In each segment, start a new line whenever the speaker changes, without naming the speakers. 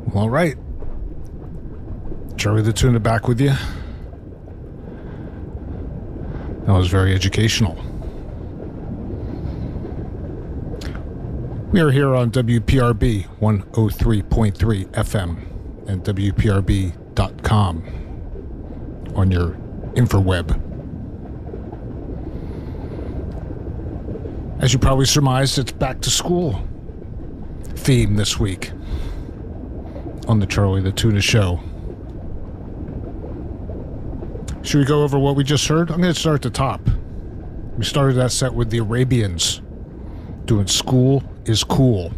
All right. Charlie the Tuna back with you. That was very educational. We are here on WPRB 103.3 FM and WPRB.com on your infraweb. As you probably surmised, it's back to school theme this week on the Charlie the Tuna Show. Should we go over what we just heard? I'm going to start at the top. We started that set with the Arabians doing School is Cool.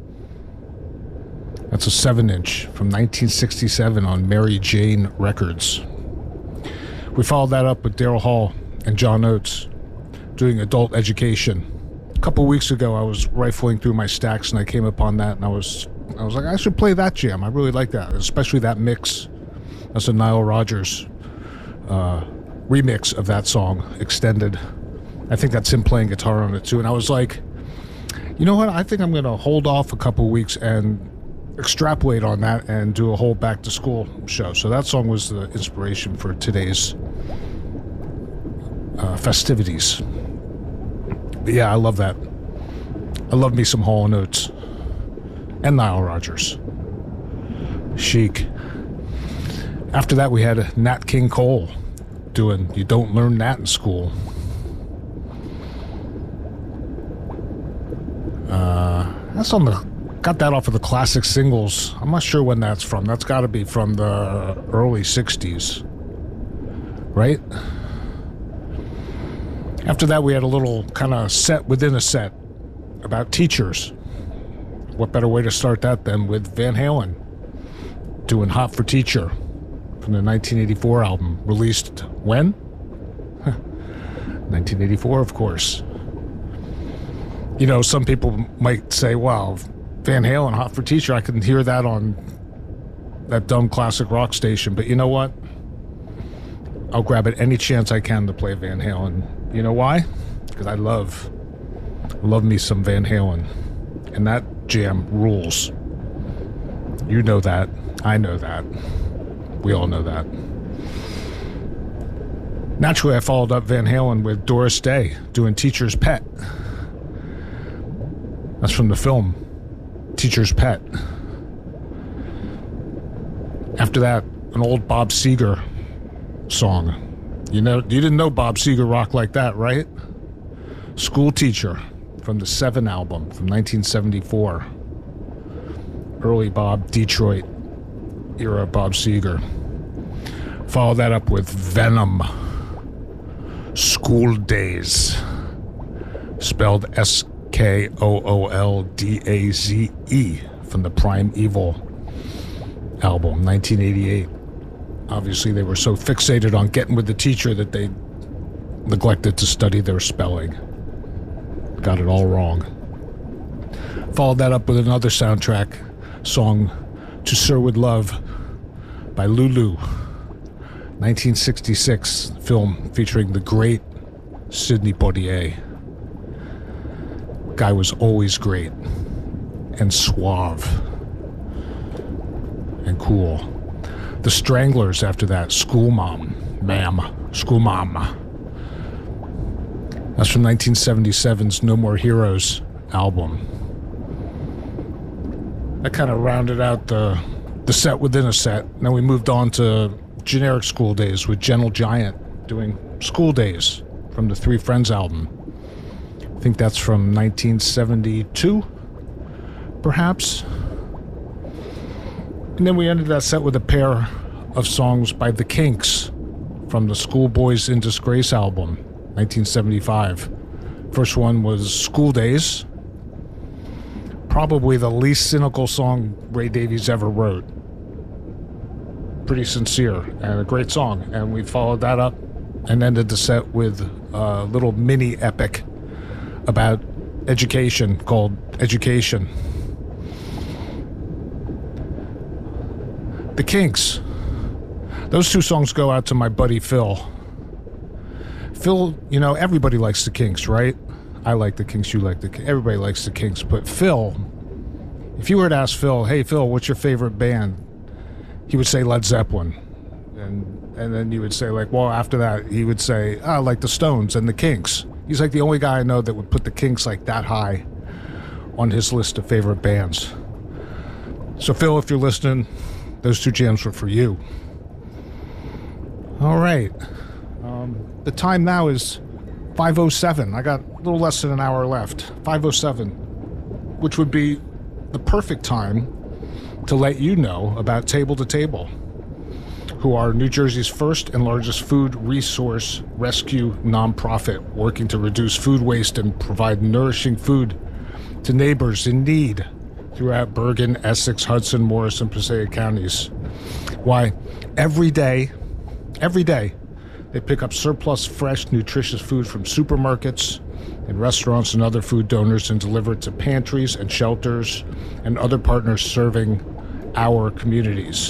That's a 7-inch from 1967 on Mary Jane Records. We followed that up with Daryl Hall and John Oates doing Adult Education. A couple weeks ago, I was rifling through my stacks and I came upon that, and I was like, I should play that jam. I really like that, especially that mix. That's a Nile Rodgers remix of that song, extended. I think that's him playing guitar on it too. And I was like, you know what? I think I'm going to hold off a couple weeks and extrapolate on that and do a whole back to school show. So that song was the inspiration for today's festivities. But yeah, I love that. I love me some Hall & Oates and Nile Rodgers. Chic. After that, we had Nat King Cole doing You Don't Learn That in School. That's on the... Got that off of the classic singles. I'm not sure when that's from. That's got to be from the early 60s. Right? After that, we had a little kind of set within a set about teachers. What better way to start that than with Van Halen doing Hot for Teacher from the 1984 album, released when? 1984, of course. You know, some people might say, wow, Van Halen, Hot for Teacher, I can hear that on that dumb classic rock station. But you know what? I'll grab it any chance I can to play Van Halen. You know why? Because I love me some Van Halen. And that jam rules. You know that. I know that. We all know that. Naturally, I followed up Van Halen with Doris Day doing Teacher's Pet. That's from the film Teacher's Pet. After that, an old Bob Seger song. You didn't know Bob Seger rocked like that, right? School Teacher from the Seven album from 1974. Early Bob, Detroit era Bob Seger. Follow that up with Venom. School Daze. Spelled SKOOLDAZE from the Primeval album, 1988. Obviously, they were so fixated on getting with the teacher that they neglected to study their spelling. Got it all wrong. Followed that up with another soundtrack song, To Sherwood Love by Lulu. 1966 film featuring the great Sidney Poitier. Guy was always great and suave and cool. The Stranglers after that, School Mom. School Mom. That's from 1977's No More Heroes album. That kind of rounded out the set within a set. Then we moved on to generic School Days with Gentle Giant doing School Days from the Three Friends album. I think that's from 1972, perhaps. And then we ended that set with a pair of songs by The Kinks from the Schoolboys in Disgrace album, 1975. First one was School Days, probably the least cynical song Ray Davies ever wrote. Pretty sincere and a great song. And we followed that up and ended the set with a little mini epic about education called Education. The Kinks. Those two songs go out to my buddy Phil. Phil, you know, everybody likes the Kinks, right? I like the Kinks, you like the Kinks. Everybody likes the Kinks. But Phil, If you were to ask Phil, hey, Phil, what's your favorite band? He would say Led Zeppelin. And then you would say, like, well, after that, he would say, like the Stones and the Kinks. He's like the only guy I know that would put the Kinks like that high on his list of favorite bands. So, Phil, if you're listening, those two jams were for you. All right. The time now is 5:07. I got a little less than an hour left. 5:07, which would be the perfect time to let you know about Table to Table, who are New Jersey's first and largest food resource rescue nonprofit working to reduce food waste and provide nourishing food to neighbors in need throughout Bergen, Essex, Hudson, Morris, and Passaic counties. Why, every day, they pick up surplus, fresh, nutritious food from supermarkets and restaurants and other food donors and deliver it to pantries and shelters and other partners serving our communities.